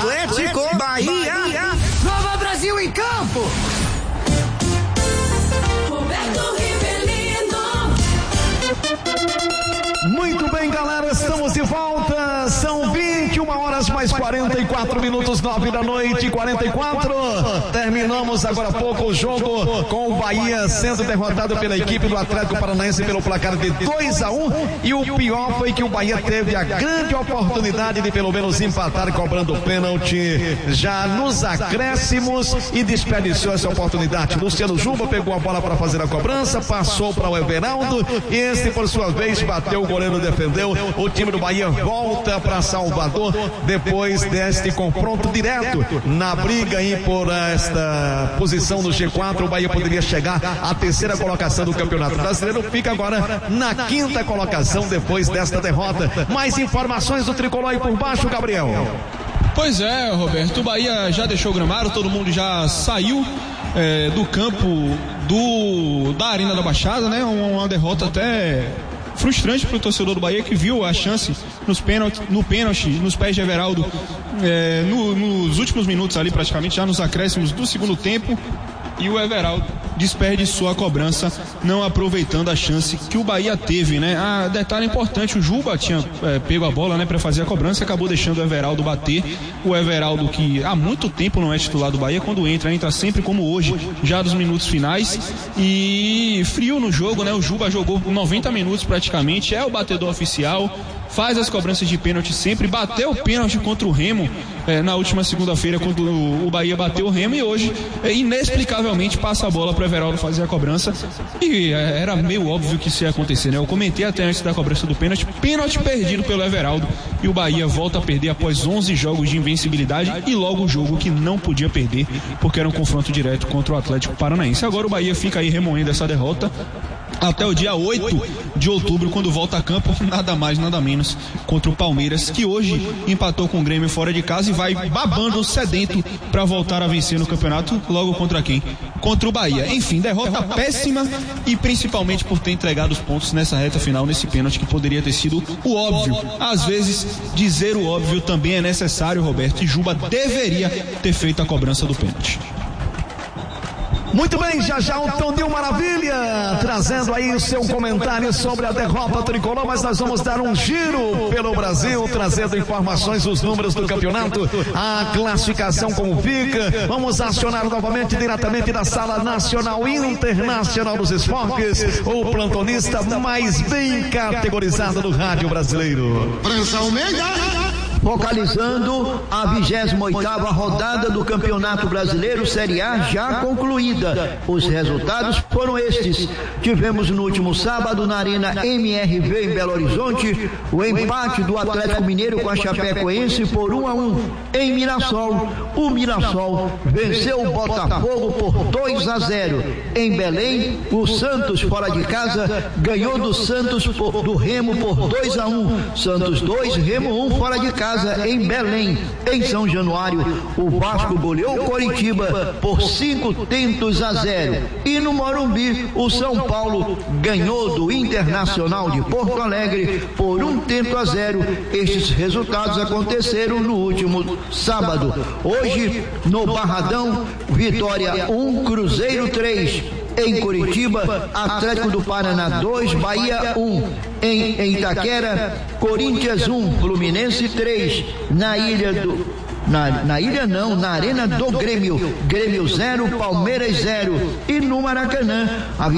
Atlético Bahia. Nova Brasil em campo. Muito bem, galera, estamos de volta. São 21 horas mais 44 minutos, 9 da noite, 44. Terminamos agora há pouco o jogo com o Bahia sendo derrotado pela equipe do Atlético Paranaense pelo placar de 2-1. E o pior foi que o Bahia teve a grande oportunidade de pelo menos empatar, cobrando pênalti já nos acréscimos, e desperdiçou essa oportunidade. Luciano Juba pegou a bola para fazer a cobrança, passou para o Everaldo. Este, por sua vez, bateu, o goleiro defendeu. O time do Bahia volta para Salvador depois deste confronto direto na briga aí por esta posição no G4. O Bahia poderia chegar à terceira colocação do Campeonato Brasileiro, fica agora na quinta colocação depois desta derrota. Mais informações do Tricolor aí por baixo, Gabriel. Pois é, Roberto, o Bahia já deixou o gramado, todo mundo já saiu do campo da Arena da Baixada, né? Uma derrota até frustrante para o torcedor do Bahia, que viu a chance no pênalti, nos pés de Everaldo, nos últimos minutos ali, praticamente já nos acréscimos do segundo tempo, e o Everaldo desperdiçou a cobrança, não aproveitando a chance que o Bahia teve, né? Detalhe importante, o Juba tinha pego a bola, né, para fazer a cobrança, acabou deixando o Everaldo bater. O Everaldo, que há muito tempo não é titular do Bahia, quando entra sempre como hoje, já dos minutos finais, e frio no jogo, né? O Juba jogou 90 minutos praticamente, é o batedor oficial, faz as cobranças de pênalti sempre, bateu o pênalti contra o Remo na última segunda-feira, quando o Bahia bateu o Remo, e hoje inexplicavelmente passa a bola para o Everaldo fazer a cobrança, e era meio óbvio que isso ia acontecer, né? Eu comentei até antes da cobrança do pênalti perdido pelo Everaldo, e o Bahia volta a perder após 11 jogos de invencibilidade, e logo o jogo que não podia perder, porque era um confronto direto contra o Atlético Paranaense. Agora o Bahia fica aí remoendo essa derrota até o dia 8 de outubro, quando volta a campo, nada mais, nada menos, contra o Palmeiras, que hoje empatou com o Grêmio fora de casa e vai babando, sedento para voltar a vencer no campeonato. Logo contra quem? Contra o Bahia. Enfim, derrota péssima, e principalmente por ter entregado os pontos nessa reta final, nesse pênalti que poderia ter sido o óbvio. Às vezes, dizer o óbvio também é necessário, Roberto, e Juba deveria ter feito a cobrança do pênalti. Muito bem, já o Tondil Maravilha trazendo aí o seu comentário sobre a derrota tricolor, mas nós vamos dar um giro pelo Brasil, trazendo informações dos números do campeonato, a classificação como fica. Vamos acionar novamente, diretamente da Sala Nacional e Internacional dos Esportes, o plantonista mais bem categorizado do rádio brasileiro, França Almeida. Focalizando a 28ª rodada do Campeonato Brasileiro Série A já concluída. Os resultados foram estes. Tivemos no último sábado na Arena MRV em Belo Horizonte o empate do Atlético Mineiro com a Chapecoense por 1-1. Em Mirassol, o Mirassol venceu o Botafogo por 2-0. Em Belém, o Santos fora de casa ganhou do Remo por 2-1. Santos 2, Remo 1 fora de casa. Em Belém. Em São Januário, o Vasco goleou o Coritiba por 5-0. E no Morumbi, o São Paulo ganhou do Internacional de Porto Alegre por 1-0. Estes resultados aconteceram no último sábado. Hoje, no Barradão, Vitória 1, Cruzeiro 3. Em Curitiba, Atlético do Paraná 2, Bahia 1. Em Itaquera, Corinthians 1, Fluminense 3. Na Arena do Grêmio, Grêmio 0, Palmeiras 0. E no Maracanã, a